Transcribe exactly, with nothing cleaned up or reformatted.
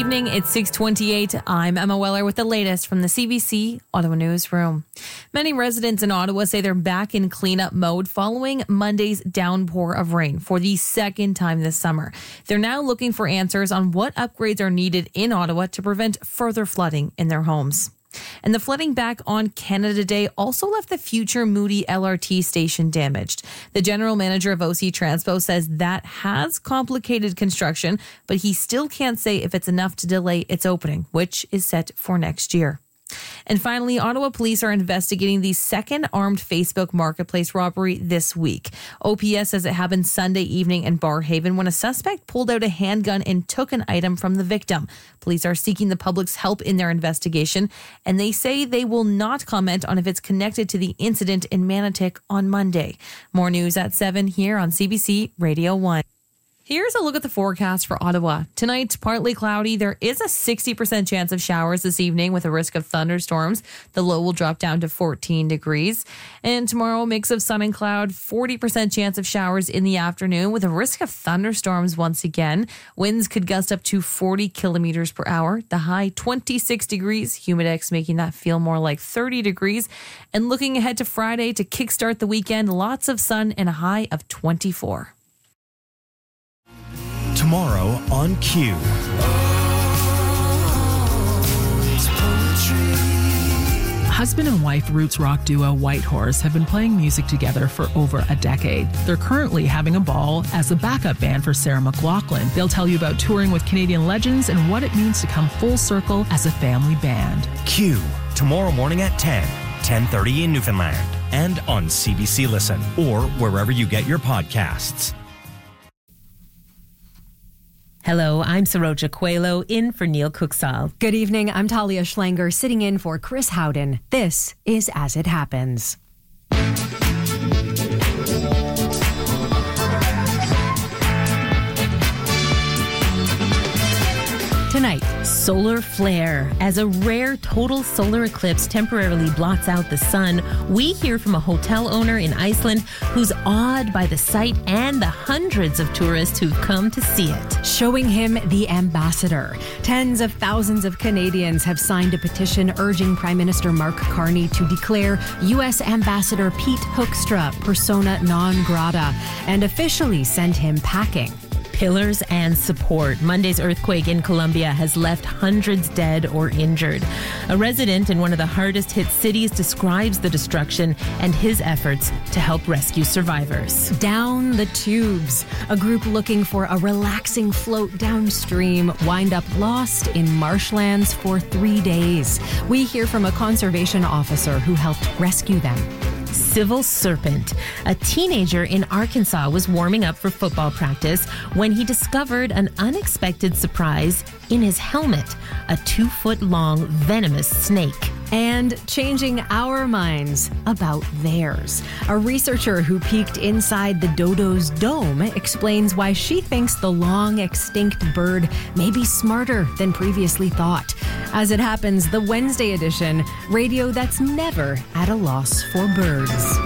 evening. It's six twenty-eight. I'm Emma Weller with the latest from the C B C Ottawa Newsroom. Many residents in Ottawa say they're back in cleanup mode following Monday's downpour of rain for the second time this summer. They're now looking for answers on what upgrades are needed in Ottawa to prevent further flooding in their homes. And the flooding back on Canada Day also left the future Moody L R T station damaged. The general manager of O C Transpo says that has complicated construction, but he still can't say if it's enough to delay its opening, which is set for next year. And finally, Ottawa police are investigating the second armed Facebook marketplace robbery this week. O P S says it happened Sunday evening in Barrhaven when a suspect pulled out a handgun and took an item from the victim. Police are seeking the public's help in their investigation, and they say they will not comment on if it's connected to the incident in Manotick on Monday. More news at seven here on C B C Radio one. Here's a look at the forecast for Ottawa. Tonight, partly cloudy. There is a sixty percent chance of showers this evening with a risk of thunderstorms. The low will drop down to fourteen degrees. And tomorrow, a mix of sun and cloud, forty percent chance of showers in the afternoon with a risk of thunderstorms once again. Winds could gust up to forty kilometers per hour. The high, twenty-six degrees. Humidex making that feel more like thirty degrees. And looking ahead to Friday to kickstart the weekend, lots of sun and a high of twenty-four. Tomorrow on Q. Husband and wife roots rock duo Whitehorse have been playing music together for over a decade. They're currently having a ball as a backup band for Sarah McLachlan. They'll tell you about touring with Canadian legends and what it means to come full circle as a family band. Q, tomorrow morning at ten, ten thirty in Newfoundland, and on C B C Listen, or wherever you get your podcasts. Hello, I'm Saroja Coelho, in for Neil Cooksall. Good evening, I'm Talia Schlanger, sitting in for Chris Howden. This is As It Happens. Tonight, solar flare. As a rare total solar eclipse temporarily blots out the sun, we hear from a hotel owner in Iceland who's awed by the sight and the hundreds of tourists who've come to see it. Showing him the ambassador. Tens of thousands of Canadians have signed a petition urging Prime Minister Mark Carney to declare U S Ambassador Pete Hoekstra persona non grata and officially send him packing. Pillars and support. Monday's earthquake in Colombia has left hundreds dead or injured. A resident in one of the hardest hit cities describes the destruction and his efforts to help rescue survivors. Down the tubes. A group looking for a relaxing float downstream wind up lost in marshlands for three days. We hear from a conservation officer who helped rescue them. Civil serpent. A teenager in Arkansas was warming up for football practice when he discovered an unexpected surprise in his helmet, a two-foot-long venomous snake. And changing our minds about theirs. A researcher who peeked inside the dodo's dome explains why she thinks the long-extinct bird may be smarter than previously thought. As It Happens, the Wednesday edition, radio that's never at a loss for birds.